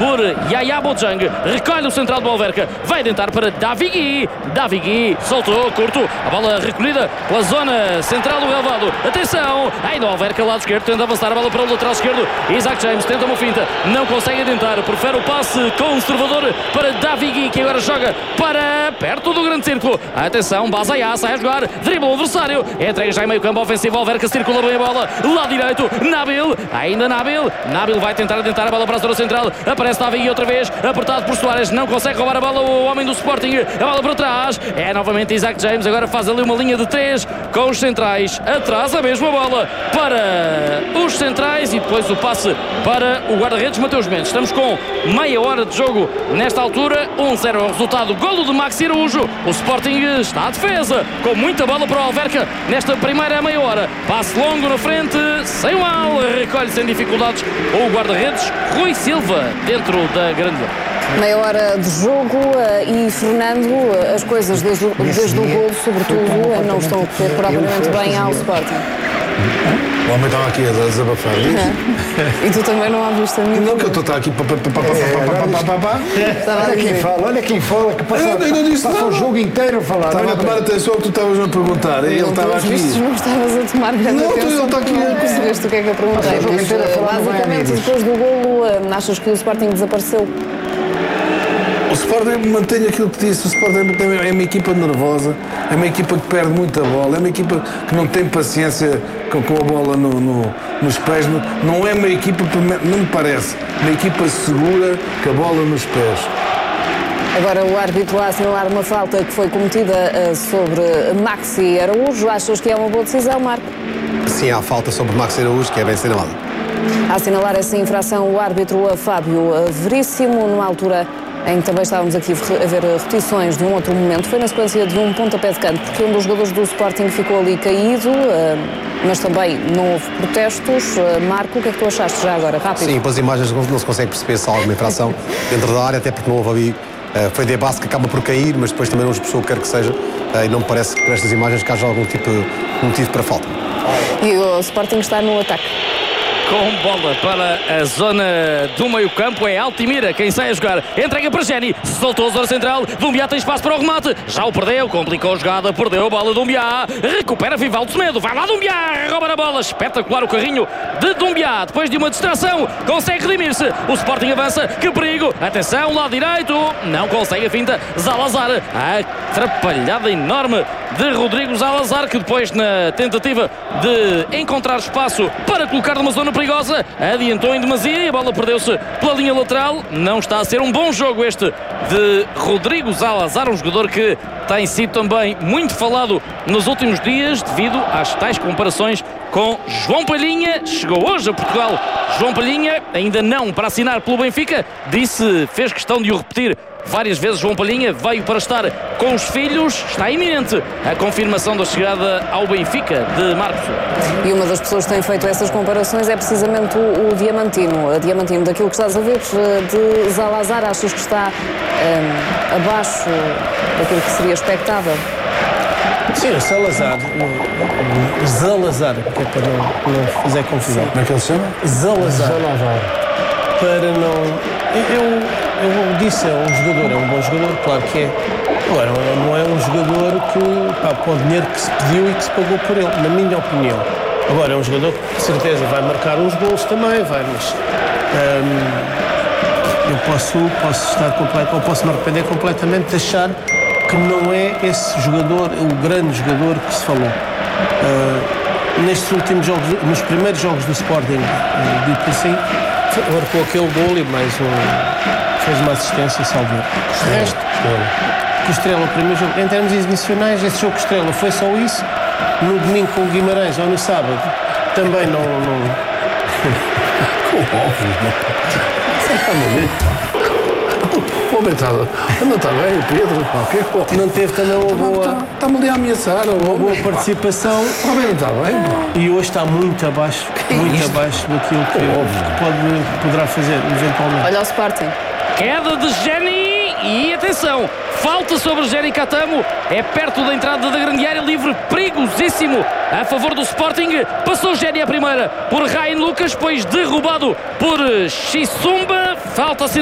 por Yaya Bojang. Recolhe o central do Alverca. Vai tentar para Davigui. Davigui soltou, curto. A bola recolhida pela zona central do relvado. Atenção. Ainda o Alverca, lado esquerdo, tenta avançar a bola para o lateral esquerdo. Isaac James tenta uma finta. Não consegue adiantar. Prefere o passe conservador para Davigui, que agora joga para perto do grande círculo. Atenção, Bazaiá sai a jogar. Dribla o adversário. Entrega já em meio campo ofensivo. Alverca circula bem a bola. Lá direito. Nabil. Ainda Nabil. Nabil vai tentar adiantar a bola para a zona central. Aparece Davigui outra vez. Apertado por Soares. Não consegue roubar a bola o homem do Sporting. A bola para trás. É novamente Isaac James. Agora faz ali uma linha de 3 com os centrais. Atrás a mesma bola para os centrais e depois o passe para o guarda-redes Mateus Mendes. Estamos com meia hora de jogo nesta altura. 1-0 é o resultado. Golo de Maxi Araújo. O Sporting está à defesa com muita bola para o Alverca nesta primeira meia hora. Passe longo na frente, sem mal. Recolhe sem dificuldades o guarda-redes Rui Silva dentro da grande área. Meia hora de jogo e, Fernando, as coisas desde o golo, sobretudo, não estão a correr propriamente bem ao Sporting. O homem estava aqui a desabafar disso. E tu também não ouviste a mim? Não, que eu estou aqui Olha quem fala, que passou o jogo inteiro a falar. Estava a tomar atenção ao que tu estavas a perguntar. E ele estava aqui. Não estavas a tomar grande atenção. Não, ele está aqui. Não percebeste o que é que eu perguntei. Basicamente, depois do golo, achas que o Sporting desapareceu? O Sporting mantém aquilo que disse. O Sporting é uma equipa nervosa, é uma equipa que perde muita bola, é uma equipa que não tem paciência com a bola nos pés. Não é uma equipa, não me parece, uma equipa segura com a bola nos pés. Agora o árbitro a assinalar uma falta que foi cometida sobre Maxi Araújo. Achas que é uma boa decisão, Marco? Sim, há falta sobre Maxi Araújo, que é bem assinalada. A assinalar essa infração o árbitro Fábio Veríssimo, numa altura em que também estávamos aqui a ver repetições de um outro momento. Foi na sequência de um pontapé de canto, porque um dos jogadores do Sporting ficou ali caído, mas também não houve protestos. Marco, o que é que tu achaste já agora? Rápido. Sim, pelas imagens não se consegue perceber se há alguma infração dentro da área, até porque não houve ali. Foi de base que acaba por cair, mas depois também não expressou o que quer que seja, e não me parece que por estas imagens que haja algum tipo de motivo para falta. E o Sporting está no ataque. Com bola para a zona do meio-campo, é Altimira quem sai a jogar. Entrega para Geni, soltou a zona central. Dumbiá tem espaço para o remate, já o perdeu, complicou a jogada, perdeu a bola. Dumbiá recupera Vivaldo Semedo, vai lá Dumbiá, rouba a bola, espetacular o carrinho de Dumbiá. Depois de uma distração, consegue redimir-se. O Sporting avança, que perigo, atenção, lado direito, não consegue a finta. Zalazar, a atrapalhada enorme de Rodrigo Zalazar, que depois, na tentativa de encontrar espaço para colocar numa zona perigosa, adiantou em demasia e a bola perdeu-se pela linha lateral. Não está a ser um bom jogo este de Rodrigo Zalazar, um jogador que tem sido também muito falado nos últimos dias devido às tais comparações com João Palhinha. Chegou hoje a Portugal João Palhinha, ainda não para assinar pelo Benfica, fez questão de o repetir várias vezes. João Palhinha veio para estar com os filhos. Está iminente a confirmação da chegada ao Benfica de Marcos. E uma das pessoas que tem feito essas comparações é precisamente o Diamantino. Diamantino, daquilo que estás a ver de Zalazar, achas que está abaixo daquilo que seria expectável? Sim, o Zalazar, que é para não fazer confusão. Como é que ele se chama? Zalazar. Para não... Eu disse, é um jogador, é um bom jogador, claro que é. Agora, não é um jogador que, com o dinheiro que se pediu e que se pagou por ele, na minha opinião. Agora, é um jogador que, de certeza, vai marcar uns gols também, mas... eu posso estar completo, ou posso me arrepender completamente de achar que não é esse jogador, o grande jogador que se falou. Nestes últimos jogos, nos primeiros jogos do Sporting, dito assim, marcou aquele gol e mais fez uma assistência, salvo. O resto, com o Estrela, o primeiro jogo, em termos exibicionais, esse jogo com o Estrela foi só isso. No domingo com o Guimarães ou no sábado, também não... O homem está bem, o Pedro, qualquer coisa. Não teve também uma boa... Está-me ali a ameaçar. Uma boa participação. O homem não está bem. E hoje está muito abaixo daquilo que poderá fazer, eventualmente. Olha o Sporting. Queda de Geni e atenção, falta sobre Geni Catamo, é perto da entrada da grande área, livre perigosíssimo a favor do Sporting. Passou Geni a primeira por Ryan Lucas, depois derrubado por Xisumba. Falta